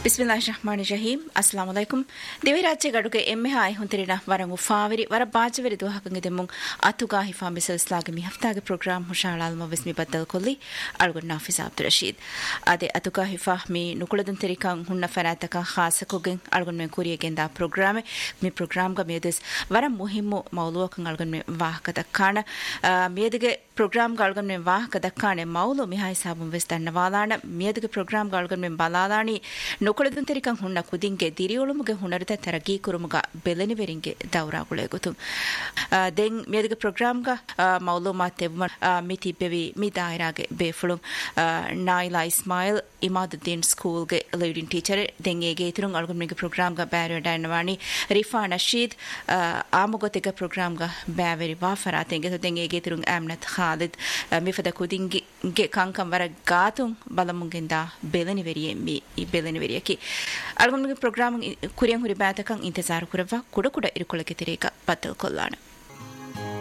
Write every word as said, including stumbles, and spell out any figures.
ಬಿಸ್ಮಿಲ್ಲಾಹಿರ್ರಹ್ಮಾನಿರ್ರಹೀಂ. ಅಸ್ಸಲಾಮು ಅಲೈಕುಂ. ದಿವಿರಾಜ್ಯ ಗಡುಗೆ ಎಮ್ಮೆ ಹಾಯ್ ಹೊಂತಿರಿನ ವರಂಗು ಫಾವಿರಿ ವರ ಬಾಜವರಿ ದುಹಾಕಂಗೆ ದೆಮ್ಮುಂ ಅತುಗಾ ಹಿಫಾ ಮಿಸಲ್ಸ್ಲಾಗೆ ಮಿ ಹಫ್ತಾಗೆ ಪ್ರೋಗ್ರಾಮ್ ಹುಷಾಳಾಲ್ ಮವಿಸ್ಮಿ ಬದ್ದಲ್ ಕೊಲ್ಲಿ ಅಳ್ಗುನ್ ನಾಫಿಸ್ ಅಬ್ದುಲ್ ರಶೀದ್ ಅದೆ ಅತುಗಾ ಹಿಫಾ ಮಿ ನುಕುಳದನ್ ತೆರಿಕಂ ಹುಣ್ಣ ಫರಾತಕ ಖಾಸಕುಗೆ ಅಳ್ಗುನ್ ಮೆ ಕುರಿಯಗೆಂದ ಪ್ರೋಗ್ರಾಮ್ ಮಿ ಪ್ರೋಗ್ರಾಮ್ ಗ ಮೇದಸ್ ವರ ಮುಹಿಮ್ಮು ಮೌಲುವಕಂ ಅಳ್ಗುನ್ ಮೆ ವಾಹಕ ದಕ್ಕಾಣ ಮೇದಿಗೆ ಪ್ರೋಗ್ರಾಮ್ ಗ ಅಳ್ಗುನ್ ಮೆ ವಾಹಕ ದಕ್ಕಾಣೆ ಮೌಲು ಮಿಹಾಯ್ ಸಾಬುಂ ವೆಸ್ ದನ್ನವಾಲಾಣ ಮೇದಿಗೆ ಪ್ರೋಗ್ರಾಮ್ ಗ ಅಳ್ಗುನ್ ಮೆ ಬಲಾಲಾಣಿ ನುಕುಳದನ್ ತೆರಿಕಂ ಹುಣ್ಣ ಕುದಿಂಗೆ ದಿರಿಯೊಳುಮುಗೆ ಹುಣರಿತ ತರಗಿ ಕುರುಮುಗ ಬೆಲೆನಿವೆರಿಂಗೆ ದೌರಾಗುಳೆ ಗೊತುಂ ದೆನ್ ಮೇದಿಗೆ ಪ್ರೋಗ್ರಾಮ್ ಗ ಮೌಲುಮಾತ್ ತೆವ್ಮ ಮಿತಿ ಬೆವಿ ಮಿ ದಾಯರಾಗೆ ಬೇಫುಳುಂ ನಾಯಿಲಾ ಇಸ್ಮಾಯಿಲ್ ಇಮಾದುದ್ದೀನ್ ಸ್ಕೂಲ್ ಗೆ ಲೀಡಿಂಗ್ ಟೀಚರ್ ದೆನ್ ಏಗೆ ಇತರುಂ ಅಳ್ಗುನ್ ಮಿಗೆ ಪ್ರೋಗ್ರಾಮ್ ಗ ಬ್ಯಾರಿಯ ಡೈನವಾಣಿ ರಿಫಾ ನಶೀದ್ ಆಮುಗೊತೆಗ ಪ್ರೋಗ್ರಾಮ್ ಗ ಬ್ಯಾವೆರಿ ವಾಫರಾ ತೆಂಗೆ ದೆನ್ ಏಗೆ ಇತರುಂ ಆಮ್ನತ್ ಖಾಲಿದ್ ಮಿಫದ ಕುದಿಂಗೆ ಗೆ ಕಂಕಂ ವರ ಗಾತುಂ ಬಲಮುಂಗೆಂದ ಬೆಲೆನಿವೆರಿಯೆ ಮಿ ಈ ಬೆಲೆನಿವೆರಿಯಕಿ ಅಳ್ಗುನ್ ಮಿಗೆ ಪ್ರೋಗ್ರಾಮ್ ಕುರಿಯಂ ಹುರಿ ಬಾತಕಂ ಇಂತಜಾರ್ ಕುರವ ಕುಡ ಕುಡ ಇರುಕೊಳಕೆ ತಿರೇಕ ಬತ್ತಲ್ ಕೊಲ್ಲಾಣ